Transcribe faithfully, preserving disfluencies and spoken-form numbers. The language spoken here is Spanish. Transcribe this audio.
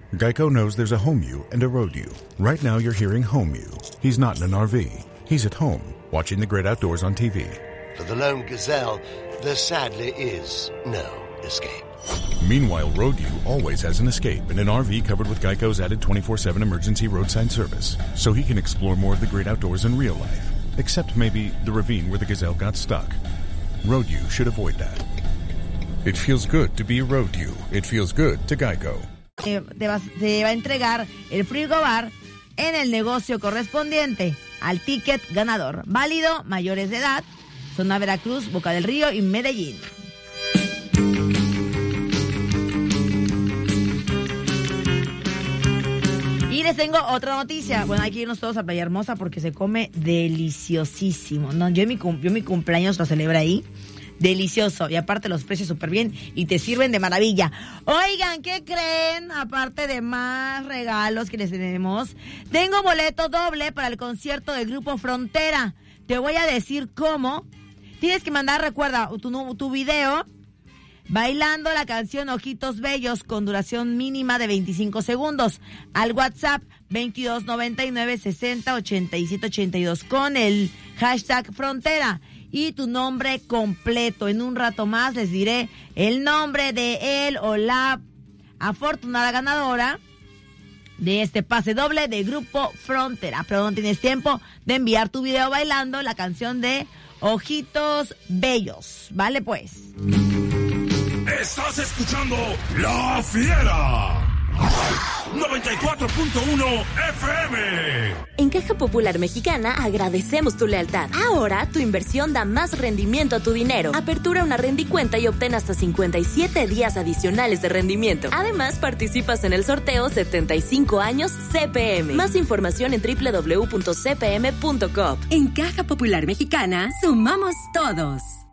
Geico knows there's a home you and a road you. Right now you're hearing home you. He's not in an R V. He's at home, watching the great outdoors on T V. For the lone gazelle, there sadly is no escape. Meanwhile, road you always has an escape in an R V covered with Geico's added twenty-four seven emergency roadside service, so he can explore more of the great outdoors in real life. Except maybe the ravine where the gazelle got stuck. Road you should avoid that. It feels good to be a road you. It feels good to Geico. Te, te, vas, te va a entregar el frigobar en el negocio correspondiente al ticket ganador. Válido, mayores de edad, zona Veracruz, Boca del Río y Medellín. Y les tengo otra noticia. Bueno, hay que irnos todos a Playa Hermosa porque se come deliciosísimo. No, yo mi, yo mi cumpleaños lo celebré ahí. Delicioso. Y aparte los precios súper bien y te sirven de maravilla. Oigan, ¿qué creen? Aparte de más regalos que les tenemos, tengo boleto doble para el concierto del Grupo Frontera. Te voy a decir cómo. Tienes que mandar, recuerda, tu, tu video bailando la canción Ojitos Bellos con duración mínima de veinticinco segundos al WhatsApp veintidós noventa y nueve sesenta ochenta y siete ochenta y dos con el hashtag Frontera y tu nombre completo. En un rato más les diré el nombre de él o la afortunada ganadora de este pase doble de Grupo Frontera. Pero no tienes tiempo de enviar tu video bailando la canción de Ojitos Bellos. Vale, pues. Estás escuchando La Fiera noventa y cuatro punto uno F M. En Caja Popular Mexicana agradecemos tu lealtad. Ahora tu inversión da más rendimiento a tu dinero. Apertura una rendicuenta y obtén hasta cincuenta y siete días adicionales de rendimiento. Además, participas en el sorteo setenta y cinco años C P M. Más información en doble u doble u doble u punto c p m punto com. En Caja Popular Mexicana, sumamos todos.